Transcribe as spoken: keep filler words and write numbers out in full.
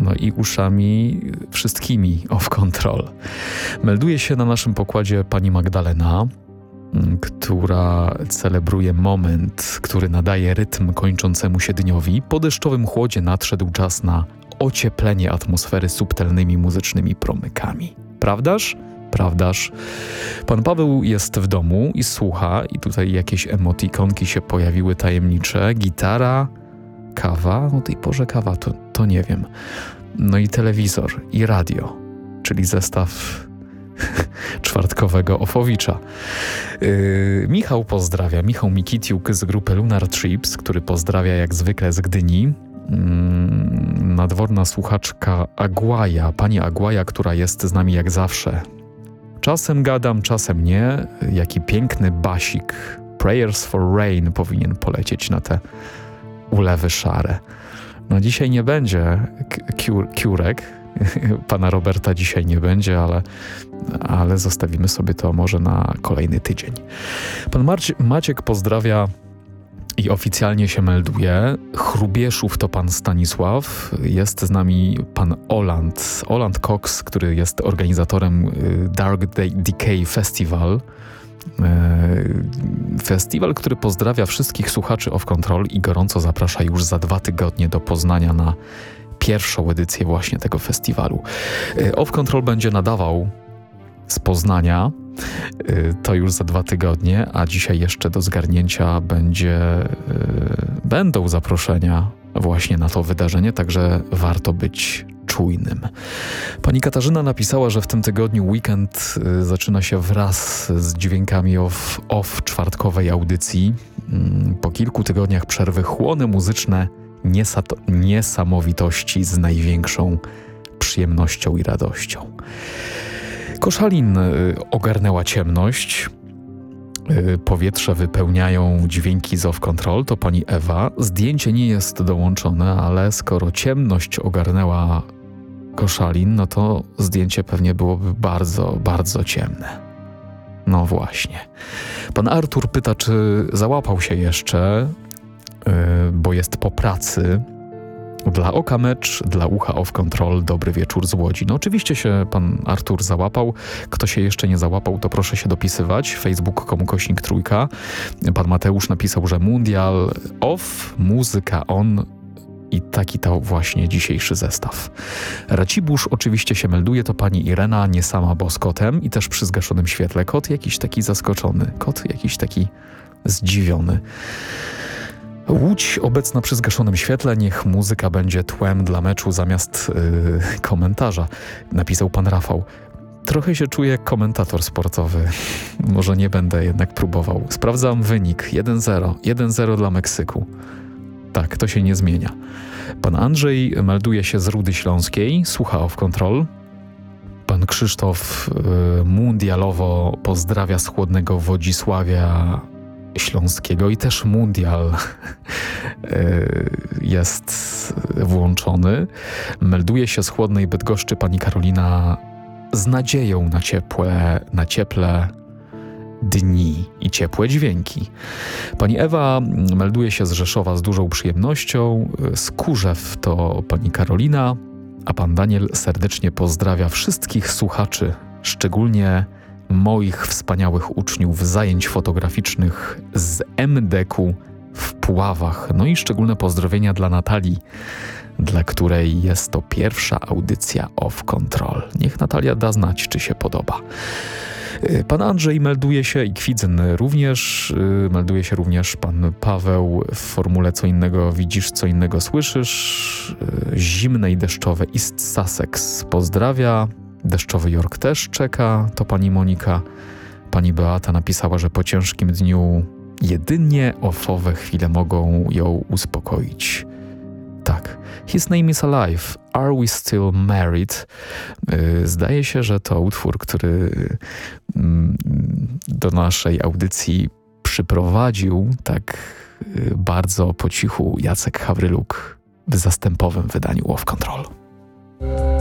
no i uszami wszystkimi Off Control. Melduje się na naszym pokładzie pani Magdalena, która celebruje moment, który nadaje rytm kończącemu się dniowi. Po deszczowym chłodzie nadszedł czas na ocieplenie atmosfery subtelnymi muzycznymi promykami. Prawdaż? Prawdaż. Pan Paweł jest w domu i słucha, i tutaj jakieś emotikonki się pojawiły tajemnicze. Gitara, kawa, o tej porze kawa, to, to nie wiem. No i telewizor, i radio, czyli zestaw czwartkowego Ofowicza. Yy, Michał pozdrawia, Michał Mikitiuk z grupy Lunar Trips, który pozdrawia jak zwykle z Gdyni. Yy, nadworna słuchaczka Agłaja, pani Agłaja, która jest z nami jak zawsze. Czasem gadam, czasem nie. Jaki piękny basik. Prayers for Rain powinien polecieć na te ulewy szare. No dzisiaj nie będzie kiur, kiurek. Pana Roberta dzisiaj nie będzie, ale, ale zostawimy sobie to może na kolejny tydzień. Pan Marci- Maciek pozdrawia i oficjalnie się melduje. Chrubieszów to pan Stanisław. Jest z nami pan Oland. Oland Cox, który jest organizatorem Dark Decay Festival. Festiwal, który pozdrawia wszystkich słuchaczy Off Control i gorąco zaprasza już za dwa tygodnie do Poznania na pierwszą edycję właśnie tego festiwalu. Off Control będzie nadawał z Poznania, to już za dwa tygodnie, a dzisiaj jeszcze do zgarnięcia będzie, będą zaproszenia właśnie na to wydarzenie, także warto być czujnym. Pani Katarzyna napisała, że w tym tygodniu weekend zaczyna się wraz z dźwiękami off, off czwartkowej audycji. Po kilku tygodniach przerwy chłony muzyczne Niesato- niesamowitości z największą przyjemnością i radością. Koszalin y, ogarnęła ciemność. Y, powietrze wypełniają dźwięki z Off Control, to pani Ewa. Zdjęcie nie jest dołączone, ale skoro ciemność ogarnęła Koszalin, no to zdjęcie pewnie byłoby bardzo, bardzo ciemne. No właśnie. Pan Artur pyta, czy załapał się jeszcze, bo jest po pracy. Dla oka mecz, dla ucha Off Control, dobry wieczór z Łodzi. No oczywiście się pan Artur załapał. Kto się jeszcze nie załapał, to proszę się dopisywać. Facebook kropka com kośnik trójka. Pan Mateusz napisał, że mundial off, muzyka on i taki to właśnie dzisiejszy zestaw. Racibórz oczywiście się melduje, to pani Irena, nie sama, bo z kotem i też przy zgaszonym świetle. Kot jakiś taki zaskoczony, kot jakiś taki zdziwiony. Łódź obecna przy zgaszonym świetle, niech muzyka będzie tłem dla meczu zamiast yy, komentarza, napisał pan Rafał. Trochę się czuję jak komentator sportowy. Może nie będę jednak próbował. Sprawdzam wynik. jeden zero. jeden zero dla Meksyku. Tak, to się nie zmienia. Pan Andrzej melduje się z Rudy Śląskiej, słucha Off Control. Pan Krzysztof yy, mundialowo pozdrawia z chłodnego Wodzisławia Śląskiego i też mundial jest włączony. Melduje się z chłodnej Bydgoszczy pani Karolina z nadzieją na ciepłe, na cieple dni i ciepłe dźwięki. Pani Ewa melduje się z Rzeszowa z dużą przyjemnością. Z Kurzew to pani Karolina, a pan Daniel serdecznie pozdrawia wszystkich słuchaczy, szczególnie moich wspaniałych uczniów zajęć fotograficznych z M D K u w Puławach. No i szczególne pozdrowienia dla Natalii, dla której jest to pierwsza audycja Off Control. Niech Natalia da znać, czy się podoba. Pan Andrzej melduje się i Kwidzyn również. Melduje się również pan Paweł w formule co innego widzisz, co innego słyszysz. Zimne i deszczowe East Sussex pozdrawia. Deszczowy York też czeka, to pani Monika. Pani Beata napisała, że po ciężkim dniu jedynie offowe chwile mogą ją uspokoić. Tak. His name is alive. Are we still married? Zdaje się, że to utwór, który do naszej audycji przyprowadził tak bardzo po cichu Jacek Hawryluk w zastępowym wydaniu Off Control.